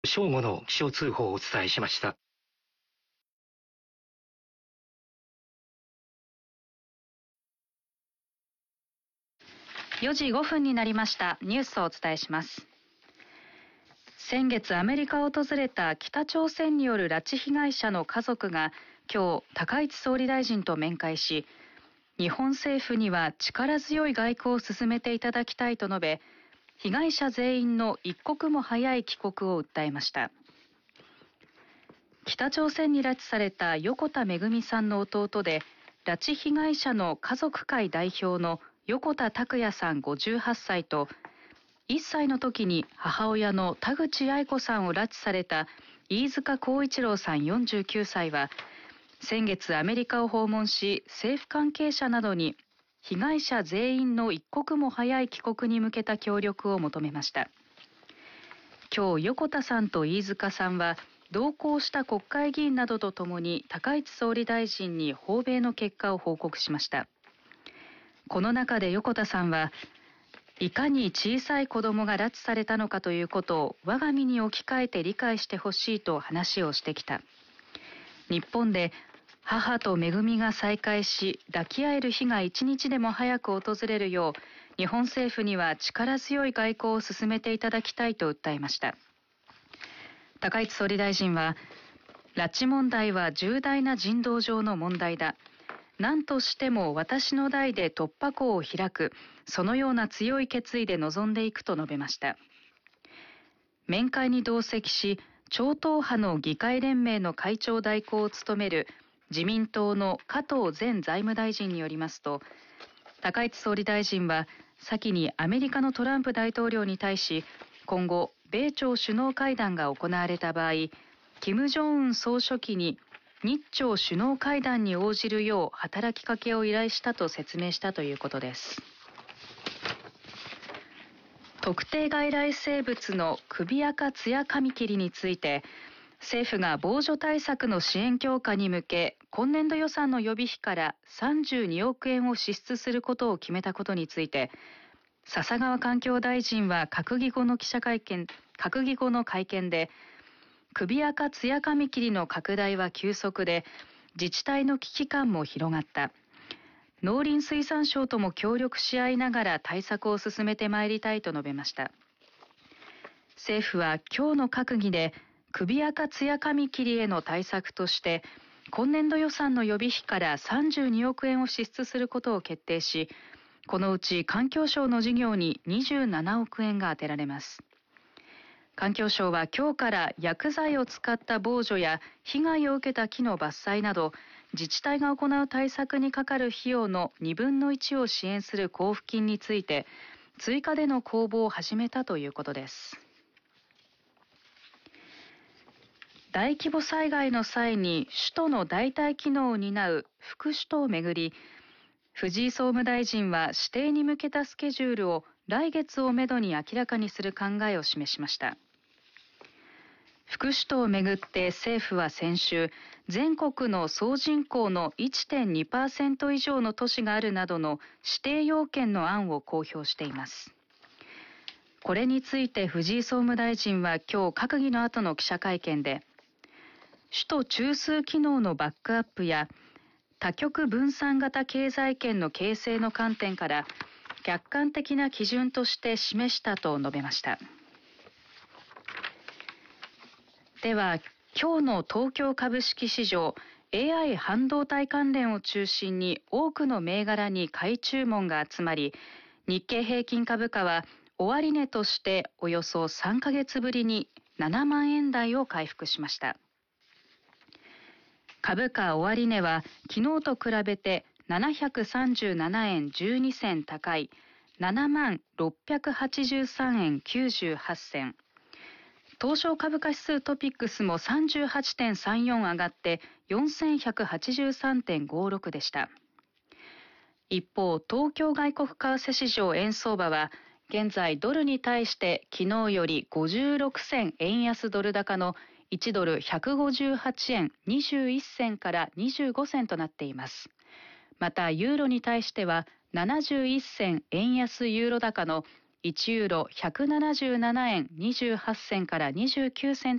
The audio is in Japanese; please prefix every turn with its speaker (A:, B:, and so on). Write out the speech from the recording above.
A: 正午の気象通報をお伝えしました。
B: 4時5分になりました。ニュースをお伝えします。先月アメリカを訪れた北朝鮮による拉致被害者の家族が今日高市総理大臣と面会し、日本政府には力強い外交を進めていただきたいと述べ、被害者全員の一刻も早い帰国を訴えました。北朝鮮に拉致された横田めぐみさんの弟で、拉致被害者の家族会代表の横田拓也さん58歳と、1歳の時に母親の田口愛子さんを拉致された飯塚耕一郎さん49歳は、先月アメリカを訪問し、政府関係者などに被害者全員の一刻も早い帰国に向けた協力を求めました。今日、横田さんと飯塚さんは同行した国会議員などとともに高市総理大臣に訪米の結果を報告しました。この中で横田さんは、いかに小さい子供が拉致されたのかということを我が身に置き換えて理解してほしいと話をしてきた。日本で母とめぐみが再会し、抱き合える日が一日でも早く訪れるよう、日本政府には力強い外交を進めていただきたいと訴えました。高市総理大臣は、拉致問題は重大な人道上の問題だ。何としても私の代で突破口を開く、そのような強い決意で臨んでいくと述べました。面会に同席し、超党派の議会連盟の会長代行を務める自民党の加藤前財務大臣によりますと、高市総理大臣は先にアメリカのトランプ大統領に対し、今後米朝首脳会談が行われた場合、金正恩総書記に日朝首脳会談に応じるよう働きかけを依頼したと説明したということです。特定外来生物のクビアカツヤカミキリについて、政府が防除対策の支援強化に向け、今年度予算の予備費から32億円を支出することを決めたことについて、笹川環境大臣は閣議後の会見で、クビアカツヤカミキリの拡大は急速で、自治体の危機感も広がった。農林水産省とも協力し合いながら対策を進めてまいりたいと述べました。政府は今日の閣議で、クビアカツヤカミキリへの対策として、今年度予算の予備費から32億円を支出することを決定し、このうち環境省の事業に27億円が充てられます。環境省は今日から薬剤を使った防除や被害を受けた木の伐採など、自治体が行う対策にかかる費用の2分の1を支援する交付金について、追加での公募を始めたということです。大規模災害の際に首都の代替機能を担う副首都をめぐり、藤井総務大臣は指定に向けたスケジュールを来月をめどに明らかにする考えを示しました。副首都をめぐって政府は先週、全国の総人口の 1.2% 以上の都市があるなどの指定要件の案を公表しています。これについて藤井総務大臣は今日閣議の後の記者会見で、首都中枢機能のバックアップや多極分散型経済圏の形成の観点から客観的な基準として示したと述べました。では、今日の東京株式市場、AI 半導体関連を中心に多くの銘柄に買い注文が集まり、日経平均株価は終値としておよそ3ヶ月ぶりに7万円台を回復しました。株価終値は昨日と比べて737円12銭高い7万683円98銭。東証株価指数トピックスも 38.34 上がって 4183.56 でした。一方、東京外国為替市場円相場は現在ドルに対して昨日より56銭円安ドル高の1ドル158円21銭から25銭となっています。またユーロに対しては71銭円安ユーロ高の1ユーロ177円28銭から29銭